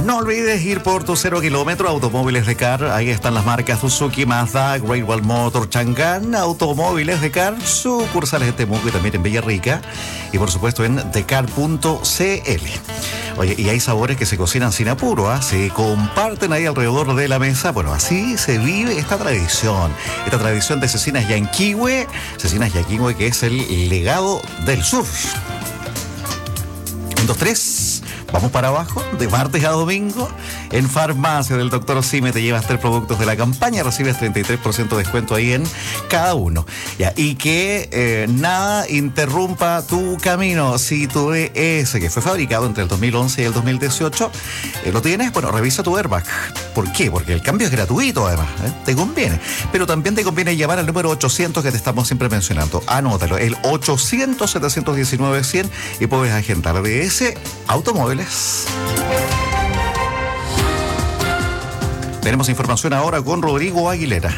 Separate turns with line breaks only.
No olvides ir por tu 0 kilómetro, Automóviles de Car. Ahí están las marcas Suzuki, Mazda, Great Wall Motor, Chang'an, Automóviles de Car, sucursales en Temuco y también en Villarrica. Y por supuesto en decar.cl. Oye, y hay sabores que se cocinan sin apuro, ¿ah? Se comparten ahí alrededor de la mesa. Bueno, así se vive esta tradición de Cecinas Yanquihue. Cecinas Yanquihue, que es el legado del sur. 1, 2, 3. Vamos para abajo, de martes a domingo. En Farmacia del Dr. Sime te llevas 3 productos de la campaña, recibes 33% de descuento ahí en cada uno. Ya, y que nada interrumpa tu camino. Si tu ES, que fue fabricado entre el 2011 y el 2018, lo tienes, bueno, revisa tu airbag. ¿Por qué? Porque el cambio es gratuito además, te conviene. Pero también te conviene llamar al número 800 que te estamos siempre mencionando. Anótalo, el 800-719-100 y puedes agendar DS Automóviles. Tenemos información ahora con Rodrigo Aguilera.